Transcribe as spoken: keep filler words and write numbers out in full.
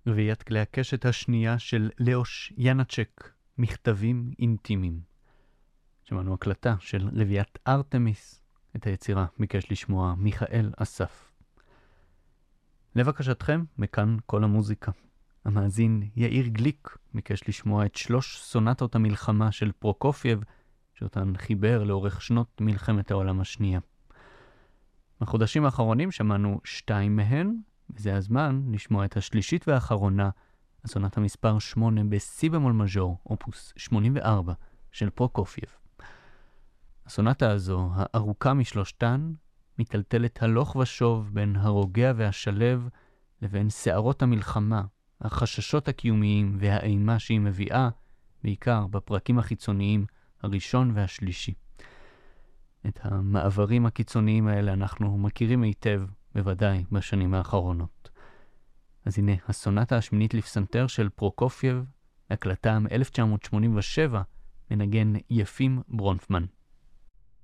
רביעיית כלי הקשת השנייה של לאוש ינצ'ק, מכתבים אינטימיים. שמענו הקלטה של רביעיית ארתמיס, את היצירה ביקש לשמוע מיכאל אסף. לבקשתכם, מכאן כל המוזיקה. המאזין יאיר גליק ביקש לשמוע את שלוש סונטות המלחמה של פרוקופייב, שאותן חיבר לאורך שנות מלחמת העולם השנייה. בחודשים האחרונים שמענו שתיים מהן, וזה הזמן לשמוע את השלישית והאחרונה, הסונטה מספר שמונה בסי במול מז'ור, אופוס שמונים וארבע של פרוקופייב. הסונטה הזו, הארוכה משלושתן, מטלטלת הלוך ושוב בין הרוגע והשלב לבין שערות המלחמה, החששות הקיומיים והאימה שהיא מביאה, בעיקר בפרקים החיצוניים הראשון והשלישי. את המעברים הקיצוניים האלה אנחנו מכירים היטב, בוודאי בשנים האחרונות. אז הנה, הסונטה השמינית לפסנתר של פרוקופייב, הקלטה מ-אלף תשע מאות שמונים ושבע, מנגן יפים ברונפמן.